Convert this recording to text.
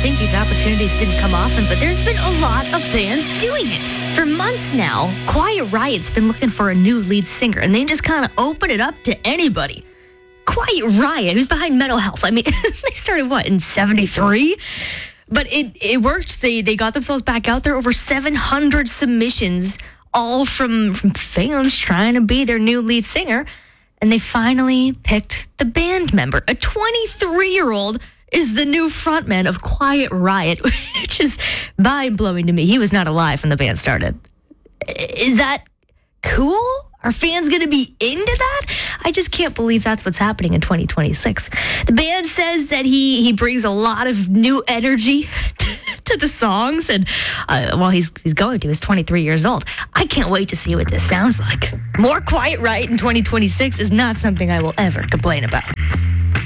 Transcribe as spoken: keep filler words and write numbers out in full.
think these opportunities didn't come often, but there's been a lot of bands doing it. For months now, Quiet Riot's been looking for a new lead singer, and they just kind of open it up to anybody. Quiet Riot, who's behind Mental Health. I mean, they started, what, in seventy-three? But it, it worked. They they got themselves back out there. Over seven hundred submissions, all from, from fans trying to be their new lead singer. And they finally picked the band member. A twenty-three-year-old is the new frontman of Quiet Riot, which is mind-blowing to me. He was not alive when the band started. Is that cool? Are fans going to be into that? I just can't believe that's what's happening in twenty twenty-six. The band says that he he brings a lot of new energy to the songs, and uh, well, he's he's going to. He's twenty-three years old. I can't wait to see what this sounds like. More Quiet Riot in twenty twenty-six is not something I will ever complain about.